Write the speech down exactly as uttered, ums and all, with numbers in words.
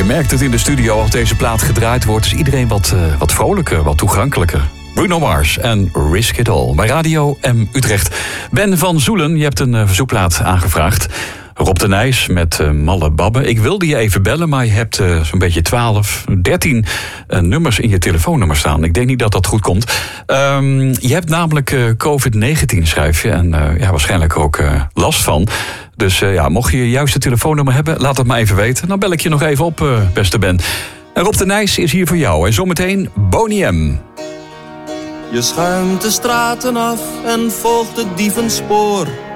merkt het in de studio als deze plaat gedraaid wordt. Is iedereen wat, uh, wat vrolijker, wat toegankelijker. Bruno Mars en Risk It All bij Radio M Utrecht. Ben van Zoelen, je hebt een uh, verzoekplaat aangevraagd. Rob de Nijs met uh, Malle Babbe. Ik wilde je even bellen, maar je hebt uh, zo'n beetje twaalf, dertien uh, nummers in je telefoonnummer staan. Ik denk niet dat dat goed komt. Um, je hebt namelijk uh, covid negentien, schrijf je. En uh, ja, waarschijnlijk ook uh, last van. Dus uh, ja, mocht je je juiste telefoonnummer hebben, laat het maar even weten. Dan bel ik je nog even op, uh, beste Ben. En Rob de Nijs is hier voor jou. En zometeen Boney M. Je schuimt de straten af en volgt het dievenspoor.